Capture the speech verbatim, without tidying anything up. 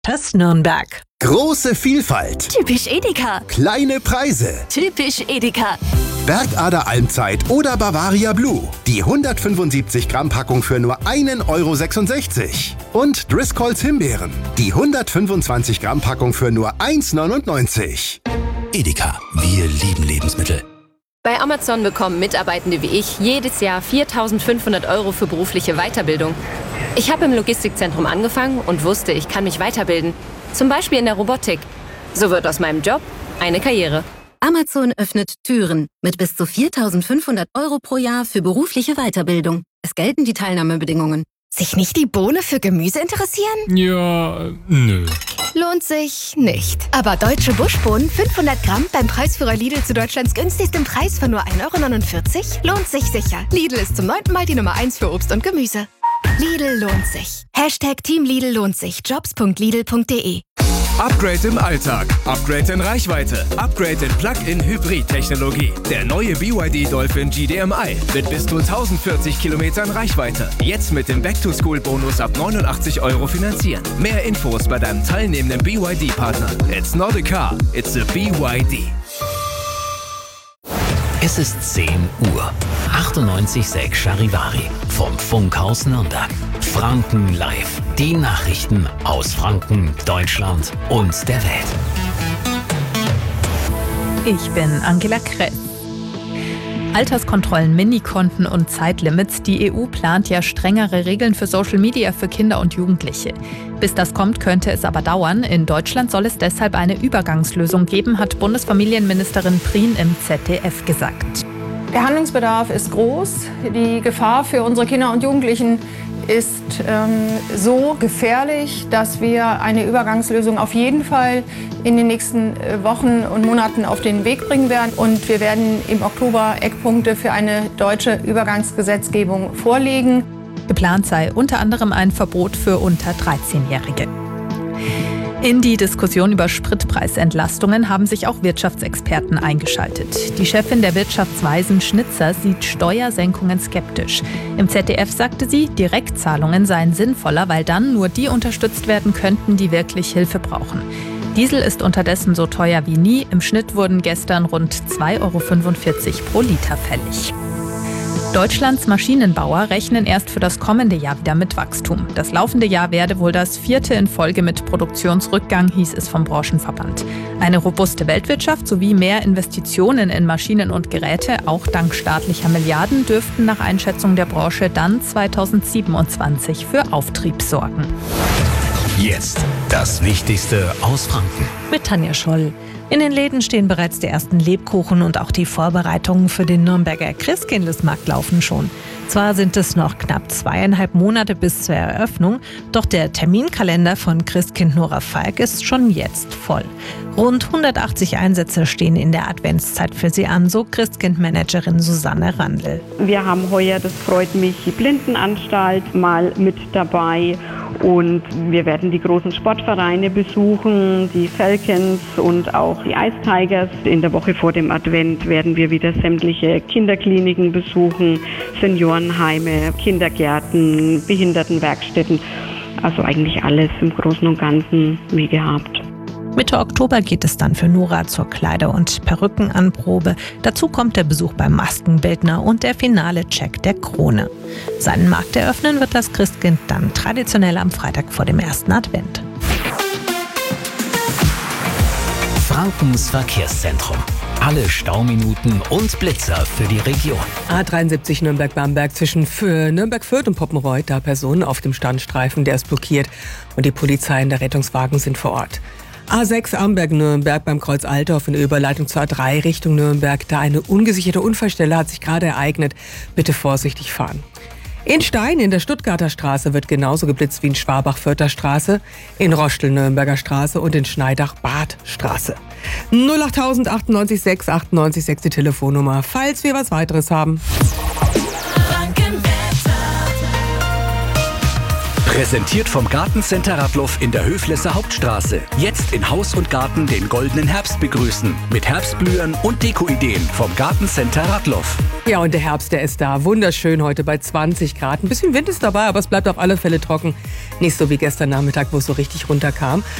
Das Nürnberg. Große Vielfalt. Typisch Edeka. Kleine Preise. Typisch Edeka. Bergader Almzeit oder Bavaria Blue. Die hundertfünfundsiebzig Gramm Packung für nur einen Euro sechsundsechzig. Und Driscolls Himbeeren. Die hundertfünfundzwanzig Gramm Packung für nur eins neunundneunzig. Edeka, wir lieben Lebensmittel. Bei Amazon bekommen Mitarbeitende wie ich jedes Jahr viertausendfünfhundert Euro für berufliche Weiterbildung. Ich habe im Logistikzentrum angefangen und wusste, ich kann mich weiterbilden. Zum Beispiel in der Robotik. So wird aus meinem Job eine Karriere. Amazon öffnet Türen mit bis zu viertausendfünfhundert Euro pro Jahr für berufliche Weiterbildung. Es gelten die Teilnahmebedingungen. Sich nicht die Bohne für Gemüse interessieren? Ja, nö. Lohnt sich nicht. Aber deutsche Buschbohnen, fünfhundert Gramm, beim Preisführer Lidl zu Deutschlands günstigstem Preis von nur ein Euro neunundvierzig? Lohnt sich sicher. Lidl ist zum neunten Mal die Nummer eins für Obst und Gemüse. Lidl lohnt sich. Hashtag Team Lidl lohnt sich. Jobs punkt lidl punkt de. Upgrade im Alltag, Upgrade in Reichweite, Upgrade in Plug-in-Hybrid-Technologie. Der neue B Y D Dolphin G D M I mit bis zu tausendvierzig Kilometern Reichweite. Jetzt mit dem Back-to-School-Bonus ab neunundachtzig Euro finanzieren. Mehr Infos bei deinem teilnehmenden B Y D-Partner. It's not a car, it's a B Y D. Es ist zehn Uhr. achtundneunzig Komma sechs Charivari vom Funkhaus Nürnberg. Franken live. Die Nachrichten aus Franken, Deutschland und der Welt. Ich bin Angela Kress. Alterskontrollen, Minikonten und Zeitlimits. Die E U plant ja strengere Regeln für Social Media für Kinder und Jugendliche. Bis das kommt, könnte es aber dauern. In Deutschland soll es deshalb eine Übergangslösung geben, hat Bundesfamilienministerin Prien im Z D F gesagt. Der Handlungsbedarf ist groß. Die Gefahr für unsere Kinder und Jugendlichen ist ähm, so gefährlich, dass wir eine Übergangslösung auf jeden Fall in den nächsten Wochen und Monaten auf den Weg bringen werden. Und wir werden im Oktober Eckpunkte für eine deutsche Übergangsgesetzgebung vorlegen. Geplant sei unter anderem ein Verbot für unter dreizehnjährige. In die Diskussion über Spritpreisentlastungen haben sich auch Wirtschaftsexperten eingeschaltet. Die Chefin der Wirtschaftsweisen Schnitzer sieht Steuersenkungen skeptisch. Im Z D F sagte sie, Direktzahlungen seien sinnvoller, weil dann nur die unterstützt werden könnten, die wirklich Hilfe brauchen. Diesel ist unterdessen so teuer wie nie. Im Schnitt wurden gestern rund zwei Euro fünfundvierzig pro Liter fällig. Deutschlands Maschinenbauer rechnen erst für das kommende Jahr wieder mit Wachstum. Das laufende Jahr werde wohl das vierte in Folge mit Produktionsrückgang, hieß es vom Branchenverband. Eine robuste Weltwirtschaft sowie mehr Investitionen in Maschinen und Geräte, auch dank staatlicher Milliarden, dürften nach Einschätzung der Branche dann zweitausendsiebenundzwanzig für Auftrieb sorgen. Jetzt das Wichtigste aus Franken. Mit Tanja Scholl. In den Läden stehen bereits die ersten Lebkuchen und auch die Vorbereitungen für den Nürnberger Christkindlesmarkt laufen schon. Zwar sind es noch knapp zweieinhalb Monate bis zur Eröffnung, doch der Terminkalender von Christkind Nora Falk ist schon jetzt voll. Rund hundertachtzig Einsätze stehen in der Adventszeit für sie an, so Christkindmanagerin Susanne Randl. Wir haben heuer, das freut mich, die Blindenanstalt mal mit dabei. Und wir werden die großen Sportvereine besuchen, die Falcons und auch die Ice Tigers. In der Woche vor dem Advent werden wir wieder sämtliche Kinderkliniken besuchen, Seniorenheime, Kindergärten, Behindertenwerkstätten. Also eigentlich alles im Großen und Ganzen wie gehabt. Mitte Oktober geht es dann für Nora zur Kleider- und Perückenanprobe. Dazu kommt der Besuch beim Maskenbildner und der finale Check der Krone. Seinen Markt eröffnen wird das Christkind dann traditionell am Freitag vor dem ersten Advent. Frankens Verkehrszentrum. Alle Stauminuten und Blitzer für die Region. A dreiundsiebzig Nürnberg-Bamberg zwischen Nürnberg-Fürth und Poppenreuth. Da Personen auf dem Standstreifen, der ist blockiert. Und die Polizei und der Rettungswagen sind vor Ort. A sechs Amberg-Nürnberg beim Kreuz Altdorf in der Überleitung zur A drei Richtung Nürnberg. Da eine ungesicherte Unfallstelle hat sich gerade ereignet. Bitte vorsichtig fahren. In Stein in der Stuttgarter Straße wird genauso geblitzt wie in Schwabach-Fürther Straße, in Roschtel Nürnberger Straße und in Schneidach-Bad Straße. null acht null null null achtundneunzig sechs achtundneunzig sechs die Telefonnummer, falls wir was weiteres haben. Präsentiert vom Gartencenter Radloff in der Höflesser Hauptstraße. Jetzt in Haus und Garten den goldenen Herbst begrüßen. Mit Herbstblühern und Dekoideen vom Gartencenter Radloff. Ja, und der Herbst, der ist da. Wunderschön heute bei zwanzig Grad. Ein bisschen Wind ist dabei, aber es bleibt auf alle Fälle trocken. Nicht so wie gestern Nachmittag, wo es so richtig runterkam.